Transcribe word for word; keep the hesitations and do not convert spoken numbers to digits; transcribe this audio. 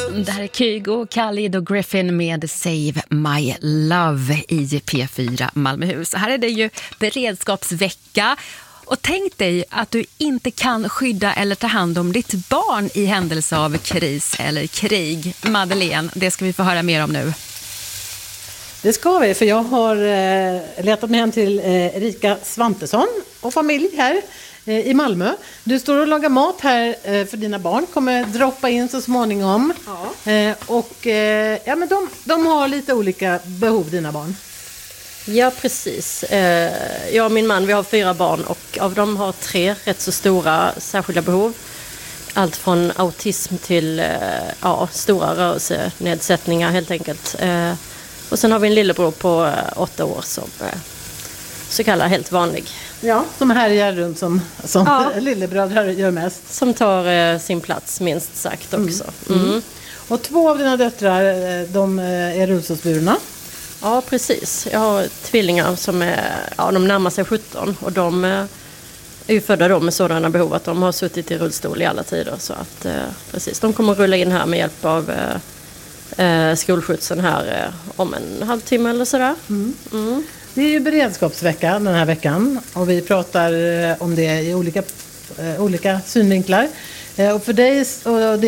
Det här är Kygo, Khalid och Griffin med Save My Love i P fyra Malmöhus. Här är det ju beredskapsvecka. Och tänk dig att du inte kan skydda eller ta hand om ditt barn i händelse av kris eller krig. Madeleine, det ska vi få höra mer om nu. Det ska vi, för jag har eh, letat mig hem till eh, Erika Svantesson och familj här eh, i Malmö. Du står och lagar mat här eh, för dina barn, kommer droppa in så småningom. Ja. Eh, och eh, ja, men de, de har lite olika behov, dina barn. Ja, precis. Eh, jag och min man, vi har fyra barn och av dem har tre rätt så stora särskilda behov. Allt från autism till eh, ja, stora rörelsenedsättningar helt enkelt. Eh, och sen har vi en lillebror på eh, åtta år som eh, så kallad helt vanlig. Ja, som härjar runt som, som ja. lillebröder gör mest. Som tar eh, sin plats minst sagt också. Mm. Mm. Och två av dina döttrar, de är rullstolsburna. Ja, precis. Jag har tvillingar som är, ja, de närmar sig sjutton och de är ju födda då med sådana behov att de har suttit i rullstol i alla tider. Så att, eh, precis, de kommer att rulla in här med hjälp av eh, skolskjutsen här eh, om en halvtimme eller sådär. Mm. Mm. Det är ju beredskapsvecka den här veckan och vi pratar om det i olika, eh, olika synvinklar. Eh, och för dig och